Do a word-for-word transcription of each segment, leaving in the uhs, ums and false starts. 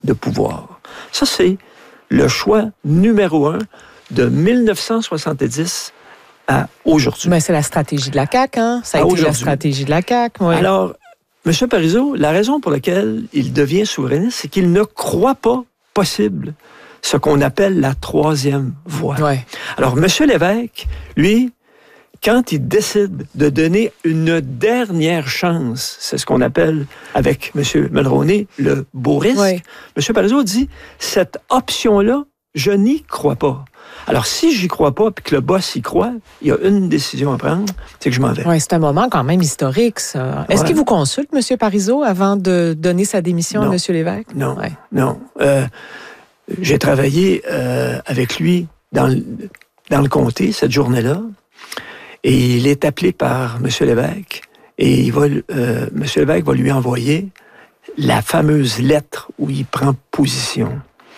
de pouvoir. Ça, c'est le choix numéro un de mille neuf cent soixante-dix à aujourd'hui. Mais c'est la stratégie de la C A Q, hein? Ça a à été la stratégie de la C A Q, oui. Alors, M. Parizeau, la raison pour laquelle il devient souverainiste, c'est qu'il ne croit pas possible ce qu'on appelle la troisième voie. Ouais. Alors, M. Lévesque, lui, quand il décide de donner une dernière chance, c'est ce qu'on appelle, avec M. Mulroney, le beau risque, ouais. M. Parizeau dit, cette option-là, je n'y crois pas. Alors, si j'y crois pas et que le boss y croit, il y a une décision à prendre, c'est que je m'en vais. Oui, c'est un moment quand même historique, ça. Est-ce ouais. qu'il vous consulte, M. Parizeau, avant de donner sa démission non. à M. Lévesque? Non, ouais. non. Euh, j'ai travaillé euh, avec lui dans le, dans le comté cette journée-là, et il est appelé par M. Lévesque, et il va, euh, M. Lévesque va lui envoyer la fameuse lettre où il prend position.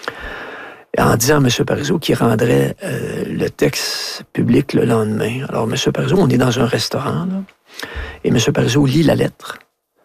En disant à M. Parizeau qu'il rendrait euh, le texte public le lendemain. Alors, M. Parizeau, on est dans un restaurant, là, et M. Parizeau lit la lettre.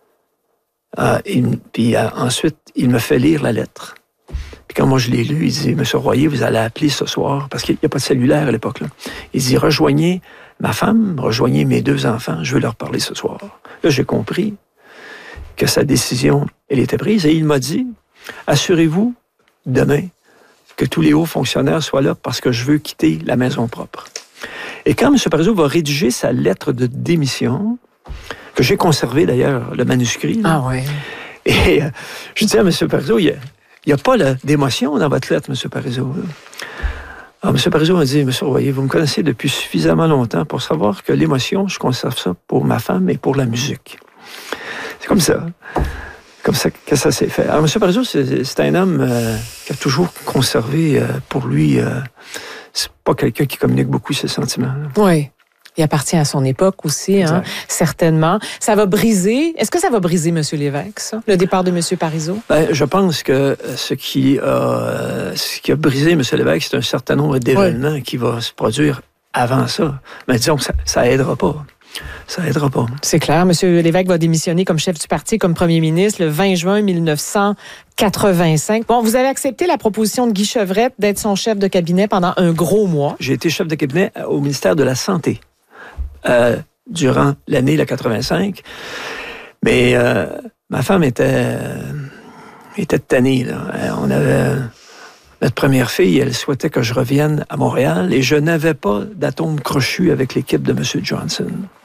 Euh, il, puis euh, ensuite, il me fait lire la lettre. Puis quand moi je l'ai lu, il dit, M. Royer, vous allez appeler ce soir, parce qu'il n'y a pas de cellulaire à l'époque, là. Il dit, rejoignez ma femme, rejoignez mes deux enfants, je veux leur parler ce soir. Là, j'ai compris que sa décision, elle était prise, et il m'a dit, assurez-vous, demain, que tous les hauts fonctionnaires soient là parce que je veux quitter la maison propre. Et quand M. Parizeau va rédiger sa lettre de démission, que j'ai conservé d'ailleurs, le manuscrit, là, ah ouais. et euh, je dis à M. Parizeau, il n'y a, a pas là, d'émotion dans votre lettre, M. Parizeau. Là. Alors, M. Parizeau m'a dit, M. Royer, vous me connaissez depuis suffisamment longtemps pour savoir que l'émotion, je conserve ça pour ma femme et pour la musique. C'est comme ça. Comme ça que ça s'est fait. Alors, M. Parizeau, c'est, c'est un homme euh, qui a toujours conservé euh, pour lui... Euh, c'est pas quelqu'un qui communique beaucoup ses sentiments. Là. Oui. Il appartient à son époque aussi, hein, certainement. Ça va briser... Est-ce que ça va briser M. Lévesque, ça, le départ de M. Parizeau? Ben, je pense que ce qui, a, ce qui a brisé M. Lévesque, c'est un certain nombre d'événements oui. qui vont se produire avant ça. Mais disons que ça, ça aidera pas. Ça aidera pas. C'est clair. M. Lévesque va démissionner comme chef du parti, comme premier ministre, le vingt juin mille neuf cent quatre-vingt-cinq. Bon, vous avez accepté la proposition de Guy Chevrette d'être son chef de cabinet pendant un gros mois. J'ai été chef de cabinet au ministère de la Santé euh, durant l'année la quatre-vingt-cinq. Mais euh, ma femme était, euh, était tannée, là. On avait... Notre première fille, elle souhaitait que je revienne à Montréal et je n'avais pas d'atome crochu avec l'équipe de M. Johnson.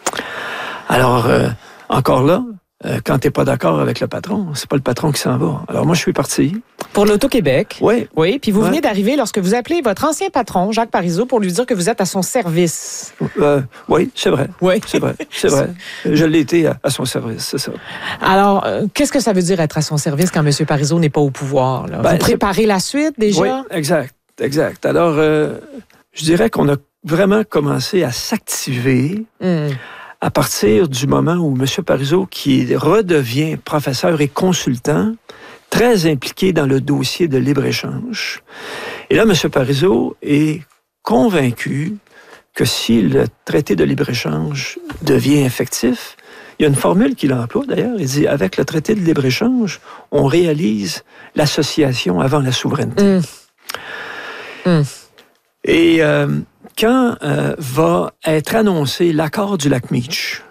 Alors, euh, encore là, euh, quand tu n'es pas d'accord avec le patron, c'est pas le patron qui s'en va. Alors moi, je suis parti. Pour l'Auto-Québec. Oui. Oui, puis vous ouais. venez d'arriver lorsque vous appelez votre ancien patron, Jacques Parizeau, pour lui dire que vous êtes à son service. Euh, oui, c'est vrai. Oui. C'est vrai, c'est vrai. Je l'ai été à, à son service, c'est ça. Alors, euh, qu'est-ce que ça veut dire être à son service quand M. Parizeau n'est pas au pouvoir? Là? Ben, vous préparez la suite déjà? Oui, exact, exact. Alors, euh, je dirais qu'on a vraiment commencé à s'activer mm. à partir du moment où M. Parizeau, qui redevient professeur et consultant, très impliqué dans le dossier de libre-échange. Et là, M. Parizeau est convaincu que si le traité de libre-échange devient effectif, il y a une formule qu'il emploie d'ailleurs, il dit, avec le traité de libre-échange, on réalise l'association avant la souveraineté. Mmh. Mmh. Et euh, quand euh, va être annoncé l'accord du lac Meech,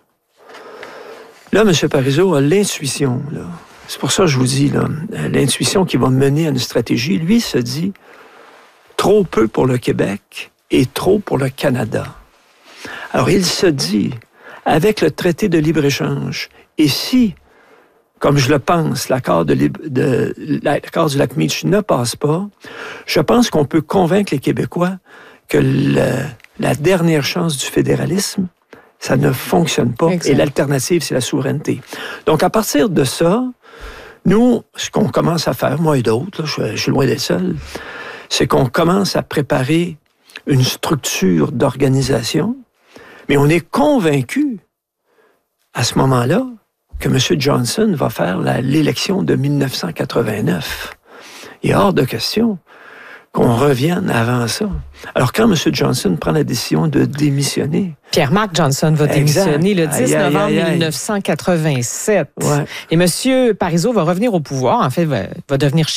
là, M. Parizeau a l'intuition, là. C'est pour ça que je vous dis, là, l'intuition qui va mener à une stratégie, lui se dit trop peu pour le Québec et trop pour le Canada. Alors, il se dit, avec le traité de libre-échange, et si, comme je le pense, l'accord, de libre, de, l'accord du lac Meech ne passe pas, je pense qu'on peut convaincre les Québécois que le, la dernière chance du fédéralisme, ça ne fonctionne pas. Exact. Et l'alternative, c'est la souveraineté. Donc, à partir de ça, nous, ce qu'on commence à faire, moi et d'autres, là, je, je suis loin d'être seul, c'est qu'on commence à préparer une structure d'organisation, mais on est convaincu, à ce moment-là, que M. Johnson va faire la, l'élection de mille neuf cent quatre-vingt-neuf. Il est hors de question qu'on revienne avant ça. Alors, quand M. Johnson prend la décision de démissionner... Pierre-Marc Johnson va démissionner le dix aïe, novembre aïe, aïe. mille neuf cent quatre-vingt-sept. Ouais. Et M. Parizeau va revenir au pouvoir, en fait, va, va devenir